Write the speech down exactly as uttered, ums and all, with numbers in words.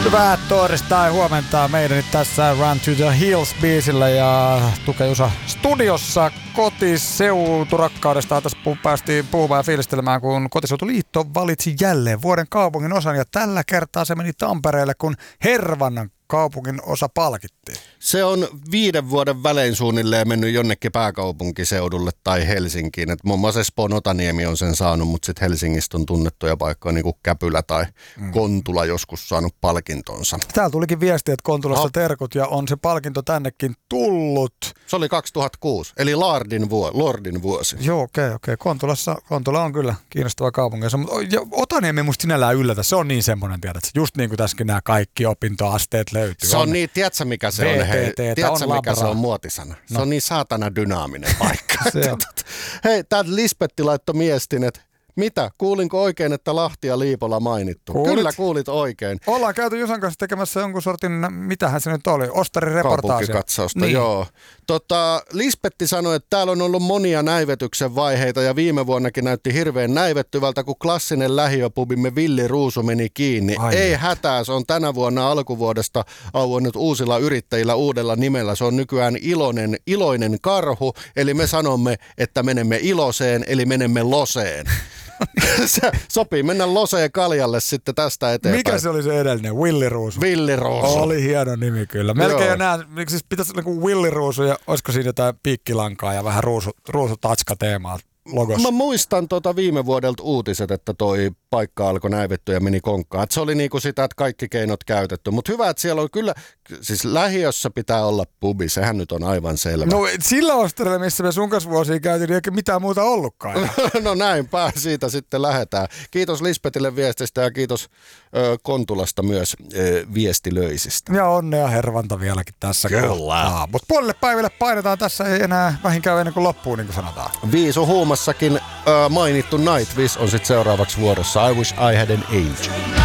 Hyvää torstai huomenta meidän nyt tässä Run to the Hills-biisillä ja Tuke Jusa studiossa kotiseuturakkaudesta. Tässä päästiin puhumaan ja fiilistelemään, kun Kotiseutuliitto valitsi jälleen vuoden kaupungin osan ja tällä kertaa se meni Tampereelle, kun Hervannan kaupungin osa palkittiin. Se on viiden vuoden välein suunnilleen mennyt jonnekin pääkaupunkiseudulle tai Helsinkiin. Et muun muassa Espoon Otaniemi on sen saanut, mutta sitten Helsingistä on tunnettuja paikkoja niin kuin Käpylä tai mm. Kontula joskus saanut palkintonsa. Täällä tulikin viesti, että Kontulasta no. terkut ja on se palkinto tännekin tullut. Se oli kaksituhattakuusi, eli Lordin, vuo, Lordin vuosi. Joo, okei, okay, okei. Okay. Kontulassa, Kontula on kyllä kiinnostava kaupunki. Ja Otaniemi musta sinällään yllätä. Se on niin semmoinen, tiedät, just niin kuin tässäkin nämä kaikki opintoasteet löytyy. Se on, on niin, tiedätkö mikä se on? Hei, tiedätkö on mikä se on muotisana? No. Se on niin saatana dynaaminen paikka. Se on. Hei, täältä Lispetti laittoi miestin, että mitä? Kuulinko oikein, että Lahti ja Liipola mainittu? Kuulit? Kyllä kuulit oikein. Ollaan käyty Jusan kanssa tekemässä jonkun sortin, mitähän se nyt oli, ostarireportaasi. Kaupunkikatsausta, niin. joo. Tota, Lispetti sanoi, että täällä on ollut monia näivetyksen vaiheita ja viime vuonnakin näytti hirveän näivettyvältä, kun klassinen lähiöpubimme Villi Ruusu meni kiinni. Ai Ei et. hätää, se on tänä vuonna alkuvuodesta auennut uusilla yrittäjillä uudella nimellä. Se on nykyään iloinen, iloinen karhu, eli me sanomme, että menemme iloseen, eli menemme loseen. Se sopii mennä loseen kaljalle sitten tästä eteenpäin. Mikä se oli se edellinen? Willi Ruusu. Willi Ruusu. Oli hieno nimi kyllä. Melkein Joo. jo näen, siis pitäisi olla kuin Willi Ruusu ja olisiko siinä jotain piikkilankaa ja vähän ruusu, ruusutatska-teemaa logossa. Mä muistan tota viime vuodelta uutiset, että toi paikka alkoi näivettyä ja meni konkkaan. Et se oli niinku sitä, että kaikki keinot käytetty. Mutta hyvä, että siellä on kyllä, siis lähiössä pitää olla pubi, sehän nyt on aivan selvä. No sillä ostarilla, missä me sun kanssa vuosia käytiin, niin eikä mitään muuta ollutkaan. No näinpä, siitä sitten lähdetään. Kiitos Lispetille viestistä ja kiitos ö, Kontulasta myös ö, viestilöisistä. Ja onnea Hervanta vieläkin tässä. Kyllä. Mutta puolelle päiville painetaan tässä, ei enää vähinkään ennen kuin loppuun, niin kuin sanotaan. Viisu Huumassakin ö, mainittu Nightwish on sitten seuraavaksi vuorossa. I wish I had an age.